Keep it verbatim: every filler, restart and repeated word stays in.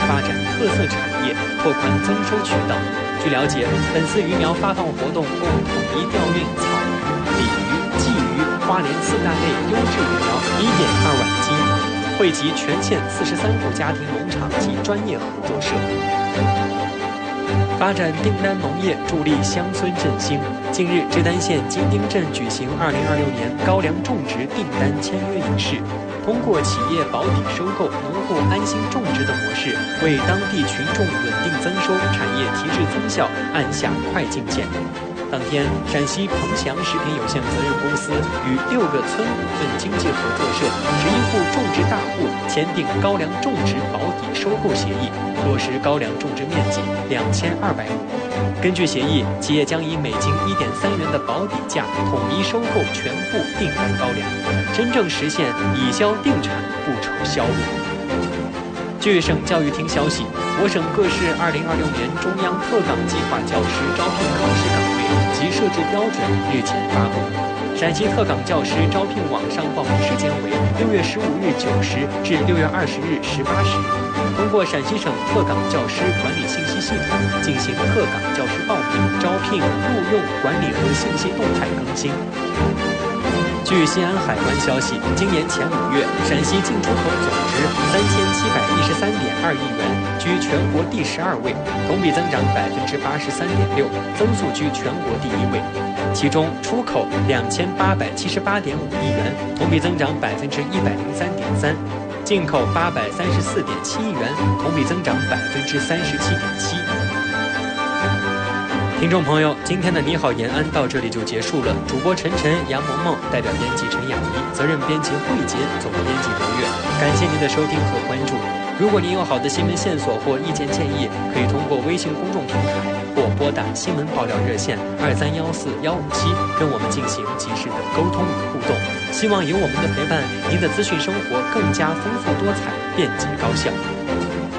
发展特色产业，拓宽增收渠道。据了解，本次鱼苗发放活动共统一调运草鱼、鲤鱼、鲫鱼、花鲢四大类优质鱼苗一点二万斤，惠及全县四十三户家庭农场及专业合作社。发展订单农业，助力乡村振兴。近日，志丹县金丁镇举行二零二六年高粱种植订单签约仪式。通过企业保底收购、农户安心种植等模式，为当地群众稳定增收、产业提质增效按下快进键。当天，陕西鹏翔食品有限责任公司与六个村股份经济合作社、十一户种植大户签订高粱种植保底收购协议，落实高粱种植面积两千二百亩。根据协议，企业将以每斤一点三元的保底价统一收购全部订单高粱，真正实现以销定产，不愁销路。据省教育厅消息，我省各市二零二六年中央特岗计划教师招聘考试岗位及设置标准日前发布。陕西特岗教师招聘网上报名时间为六月十五日九时至六月二十日十八时。通过陕西省特岗教师管理信息系统进行特岗教师报名、招聘、录用、管理和信息动态更新。据西安海关消息，今年前五月，陕西进出口总值三千七百一十三点二亿元，居全国第十二位，同比增长百分之八十三点六，增速居全国第一位。其中，出口两千八百七十八点五亿元，同比增长百分之一百零三点三；进口八百三十四点七亿元，同比增长百分之三十七点七。听众朋友，今天的你好延安到这里就结束了。主播陈晨、杨萌萌，代表编辑陈雅怡，责任编辑慧杰，总编辑刘月。感谢您的收听和关注。如果您有好的新闻线索或意见建议，可以通过微信公众平台或拨打新闻爆料热线二三幺四幺五七跟我们进行及时的沟通与互动。希望有我们的陪伴，您的资讯生活更加丰富多彩、便捷高效。